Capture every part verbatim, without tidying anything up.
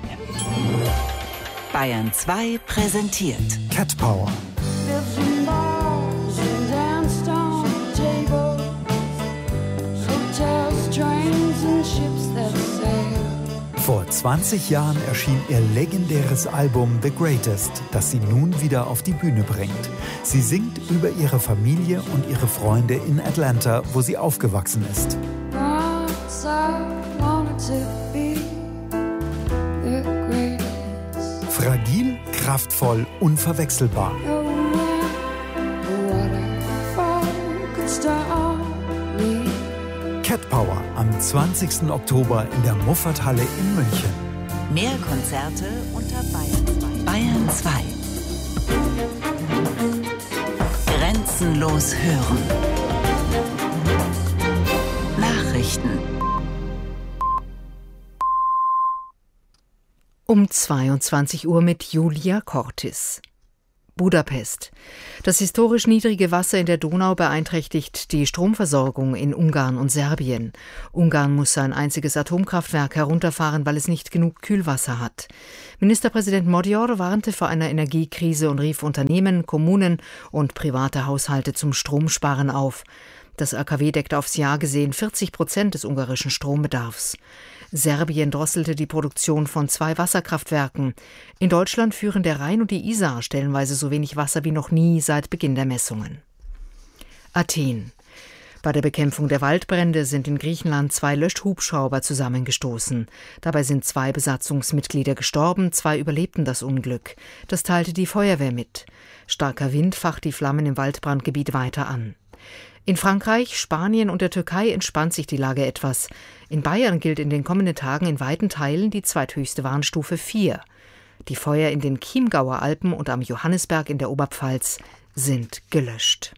Bayern zwei präsentiert Cat Power. Vor zwanzig Jahren erschien ihr legendäres Album The Greatest, das sie nun wieder auf die Bühne bringt. Sie singt über ihre Familie und ihre Freunde in Atlanta, wo sie aufgewachsen ist. Fragil, kraftvoll, unverwechselbar. Cat Power am zwanzigsten Oktober in der Muffathalle in München. Mehr Konzerte unter Bayern zwei. Grenzenlos hören. Nachrichten. Um zweiundzwanzig Uhr mit Julia Cortis. Budapest. Das historisch niedrige Wasser in der Donau beeinträchtigt die Stromversorgung in Ungarn und Serbien. Ungarn muss sein einziges Atomkraftwerk herunterfahren, weil es nicht genug Kühlwasser hat. Ministerpräsident Magyar warnte vor einer Energiekrise und rief Unternehmen, Kommunen und private Haushalte zum Stromsparen auf. Das A K W deckt aufs Jahr gesehen vierzig Prozent des ungarischen Strombedarfs. Serbien drosselte die Produktion von zwei Wasserkraftwerken. In Deutschland führen der Rhein und die Isar stellenweise so wenig Wasser wie noch nie seit Beginn der Messungen. Athen. Bei der Bekämpfung der Waldbrände sind in Griechenland zwei Löschhubschrauber zusammengestoßen. Dabei sind zwei Besatzungsmitglieder gestorben, zwei überlebten das Unglück. Das teilte die Feuerwehr mit. Starker Wind facht die Flammen im Waldbrandgebiet weiter an. In Frankreich, Spanien und der Türkei entspannt sich die Lage etwas. In Bayern gilt in den kommenden Tagen in weiten Teilen die zweithöchste Warnstufe vier. Die Feuer in den Chiemgauer Alpen und am Johannisberg in der Oberpfalz sind gelöscht.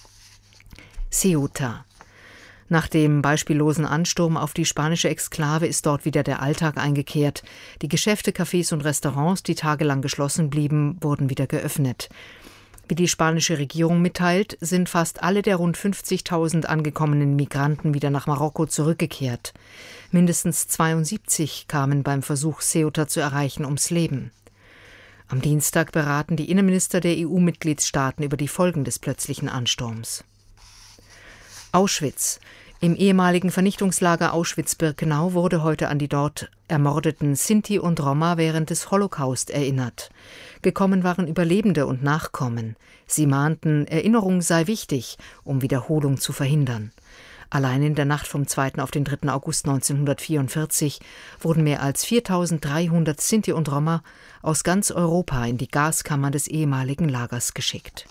Ceuta. Nach dem beispiellosen Ansturm auf die spanische Exklave ist dort wieder der Alltag eingekehrt. Die Geschäfte, Cafés und Restaurants, die tagelang geschlossen blieben, wurden wieder geöffnet. Wie die spanische Regierung mitteilt, sind fast alle der rund fünfzigtausend angekommenen Migranten wieder nach Marokko zurückgekehrt. Mindestens zweiundsiebzig kamen beim Versuch, Ceuta zu erreichen, ums Leben. Am Dienstag beraten die Innenminister der E U-Mitgliedstaaten über die Folgen des plötzlichen Ansturms. Auschwitz. Im ehemaligen Vernichtungslager Auschwitz-Birkenau wurde heute an die dort ermordeten Sinti und Roma während des Holocaust erinnert. Gekommen waren Überlebende und Nachkommen. Sie mahnten, Erinnerung sei wichtig, um Wiederholung zu verhindern. Allein in der Nacht vom zweiten auf den dritten August neunzehnhundertvierundvierzig wurden mehr als viertausenddreihundert Sinti und Roma aus ganz Europa in die Gaskammern des ehemaligen Lagers geschickt.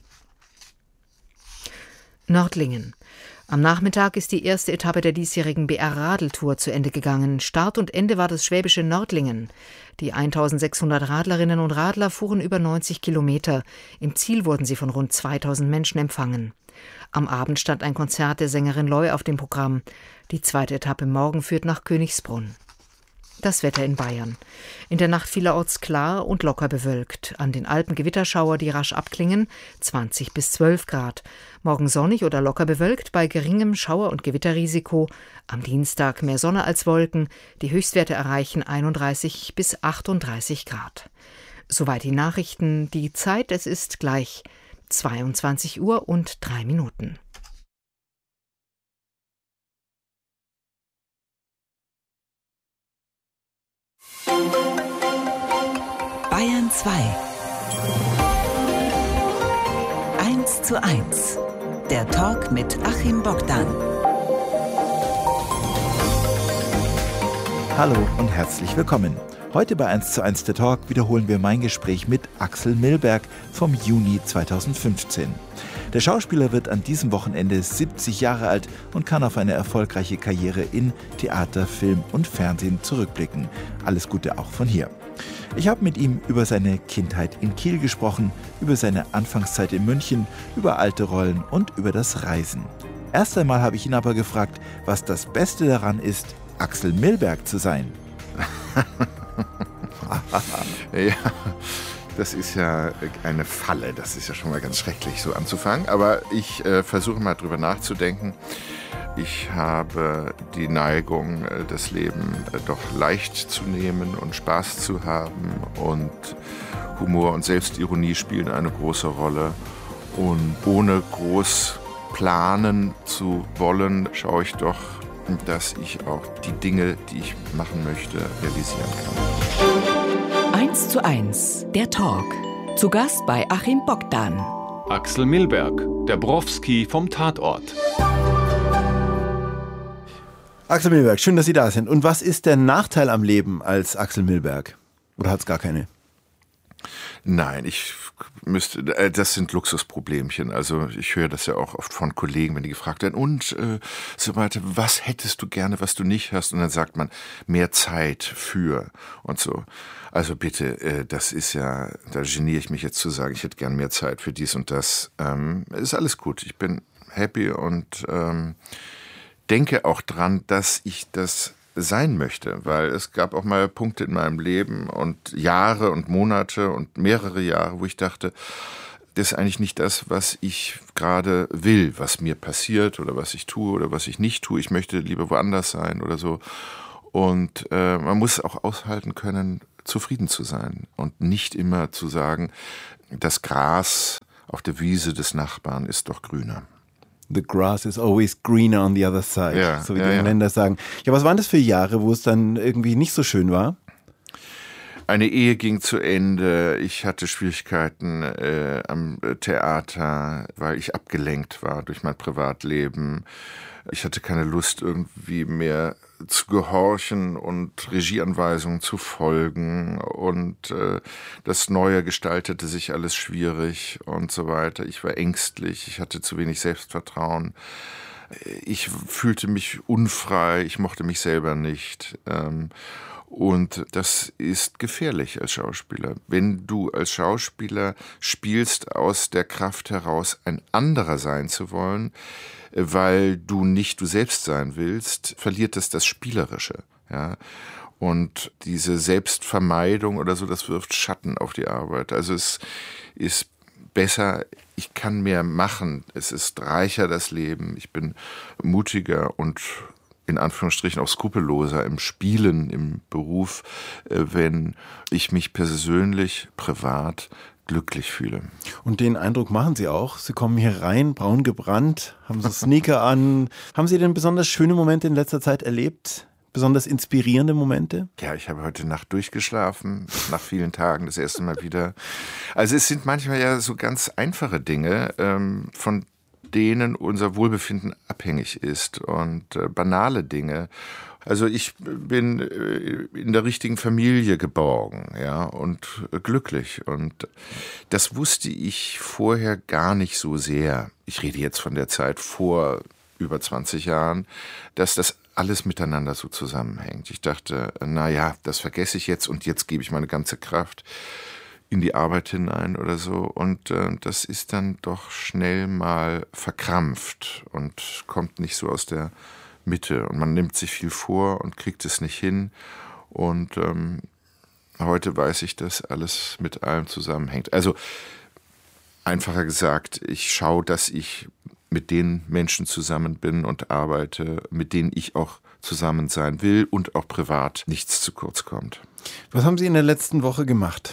Nördlingen. Am Nachmittag ist die erste Etappe der diesjährigen B R-Radeltour zu Ende gegangen. Start und Ende war das schwäbische Nördlingen. Die eintausendsechshundert Radlerinnen und Radler fuhren über neunzig Kilometer. Im Ziel wurden sie von rund zweitausend Menschen empfangen. Am Abend stand ein Konzert der Sängerin Loy auf dem Programm. Die zweite Etappe morgen führt nach Königsbrunn. Das Wetter in Bayern. In der Nacht vielerorts klar und locker bewölkt. An den Alpen Gewitterschauer, die rasch abklingen, zwanzig bis zwölf Grad. Morgen sonnig oder locker bewölkt bei geringem Schauer- und Gewitterrisiko. Am Dienstag mehr Sonne als Wolken. Die Höchstwerte erreichen einunddreißig bis achtunddreißig Grad. Soweit die Nachrichten. Die Zeit, es ist gleich zweiundzwanzig Uhr und drei Minuten. Bayern zwei. eins zu eins. Der Talk mit Achim Bogdan. Hallo und herzlich willkommen. Heute bei eins zu eins der Talk wiederholen wir mein Gespräch mit Axel Milberg vom Juni zweitausendfünfzehn. Der Schauspieler wird an diesem Wochenende siebzig Jahre alt und kann auf eine erfolgreiche Karriere in Theater, Film und Fernsehen zurückblicken. Alles Gute auch von hier. Ich habe mit ihm über seine Kindheit in Kiel gesprochen, über seine Anfangszeit in München, über alte Rollen und über das Reisen. Erst einmal habe ich ihn aber gefragt, was das Beste daran ist, Axel Milberg zu sein. Ja, das ist ja eine Falle. Das ist ja schon mal ganz schrecklich, so anzufangen. Aber ich äh, versuche mal drüber nachzudenken. ich habe die Neigung, das Leben doch leicht zu nehmen und Spaß zu haben. Und Humor und Selbstironie spielen eine große Rolle. Und ohne groß planen zu wollen, schaue ich doch, dass ich auch die Dinge, die ich machen möchte, realisieren kann. eins zu eins, der Talk. Zu Gast bei Achim Bogdan. Axel Milberg, der Borowski vom Tatort. Axel Milberg, schön, dass Sie da sind. Und was ist der Nachteil am Leben als Axel Milberg? Oder hat es gar keine? Nein, ich müsste, das sind Luxusproblemchen. Also ich höre das ja auch oft von Kollegen, wenn die gefragt werden, und äh, so weiter, was hättest du gerne, was du nicht hast? Und dann sagt man, mehr Zeit für und so. Also bitte, äh, das ist ja, da geniere ich mich jetzt zu sagen, ich hätte gern mehr Zeit für dies und das. Ähm, ist alles gut, ich bin happy und ähm, denke auch dran, dass ich das sein möchte, weil es gab auch mal Punkte in meinem Leben und Jahre und Monate und mehrere Jahre, wo ich dachte, das ist eigentlich nicht das, was ich gerade will, was mir passiert oder was ich tue oder was ich nicht tue. Ich möchte lieber woanders sein oder so. Und äh, man muss auch aushalten können, zufrieden zu sein und nicht immer zu sagen, das Gras auf der Wiese des Nachbarn ist doch grüner. The grass is always greener on the other side, ja, so wie ja, die Engländer ja. sagen. Ja, was waren das für Jahre, wo es dann irgendwie nicht so schön war? Eine Ehe ging zu Ende. Ich hatte Schwierigkeiten äh, am Theater, weil ich abgelenkt war durch mein Privatleben. Ich hatte keine Lust, irgendwie mehr zu gehorchen und Regieanweisungen zu folgen. Und äh, das Neue gestaltete sich alles schwierig und so weiter. Ich war ängstlich, ich hatte zu wenig Selbstvertrauen. Ich fühlte mich unfrei, ich mochte mich selber nicht. Ähm, Und das ist gefährlich als Schauspieler. Wenn du als Schauspieler spielst aus der Kraft heraus, ein anderer sein zu wollen, weil du nicht du selbst sein willst, verliert es das Spielerische. Ja? Und diese Selbstvermeidung oder so, das wirft Schatten auf die Arbeit. Also es ist besser, ich kann mehr machen. Es ist reicher, das Leben. Ich bin mutiger und in Anführungsstrichen auch skrupelloser im Spielen, im Beruf, wenn ich mich persönlich, privat glücklich fühle. Und den Eindruck machen Sie auch. Sie kommen hier rein, braun gebrannt, haben so Sneaker an. Haben Sie denn besonders schöne Momente in letzter Zeit erlebt? Besonders inspirierende Momente? Ja, ich habe heute Nacht durchgeschlafen, nach vielen Tagen das erste Mal wieder. Also es sind manchmal ja so ganz einfache Dinge, ähm, von denen unser Wohlbefinden abhängig ist und äh, banale Dinge. Also ich bin äh, in der richtigen Familie geborgen, ja, und äh, glücklich. Und das wusste ich vorher gar nicht so sehr. Ich rede jetzt von der Zeit vor über zwanzig Jahren, dass das alles miteinander so zusammenhängt. Ich dachte, na ja, das vergesse ich jetzt und jetzt gebe ich meine ganze Kraft in die Arbeit hinein oder so. Und äh, das ist dann doch schnell mal verkrampft und kommt nicht so aus der Mitte. Und man nimmt sich viel vor und kriegt es nicht hin. Und ähm, heute weiß ich, dass alles mit allem zusammenhängt. Also einfacher gesagt, ich schaue, dass ich mit den Menschen zusammen bin und arbeite, mit denen ich auch zusammen sein will und auch privat nichts zu kurz kommt. Was haben Sie in der letzten Woche gemacht?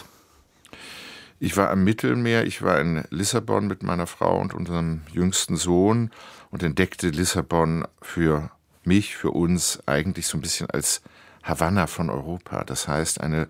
Ich war am Mittelmeer, ich war in Lissabon mit meiner Frau und unserem jüngsten Sohn und entdeckte Lissabon für mich, für uns eigentlich so ein bisschen als Havanna von Europa. Das heißt, eine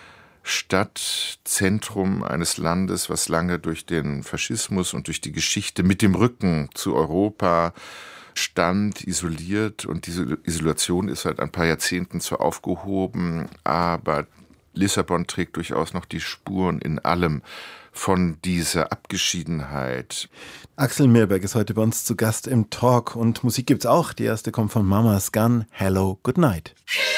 Stadt, Zentrum eines Landes, was lange durch den Faschismus und durch die Geschichte mit dem Rücken zu Europa stand, isoliert. Und diese Isolation ist seit ein paar Jahrzehnten zwar aufgehoben, aber Lissabon trägt durchaus noch die Spuren in allem von dieser Abgeschiedenheit. Axel Milberg ist heute bei uns zu Gast im Talk und Musik gibt's auch. Die erste kommt von Mama's Gun, Hello, Good Night.